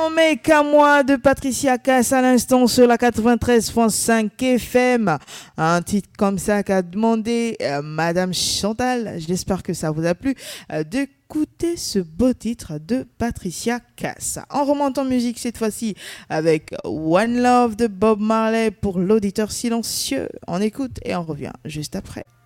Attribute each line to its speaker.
Speaker 1: Make à moi de Patricia Cass à l'instant sur la 93.5 FM. Un titre comme ça qu'a demandé Madame Chantal. J'espère que ça vous a plu d'écouter ce beau titre de Patricia Cass. On remonte en musique cette fois-ci avec One Love de Bob Marley pour l'auditeur silencieux. On écoute et on revient juste après.